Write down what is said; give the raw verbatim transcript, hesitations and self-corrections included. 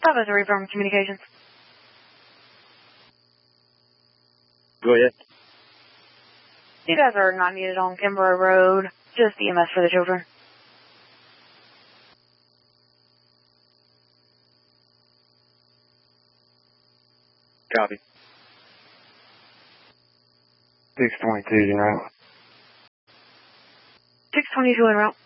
Five oh three from Communications. Go ahead. You guys are not needed on Kimbrough Road. Just E M S for the children. Copy. six twenty-two, you know. six twenty-two en route.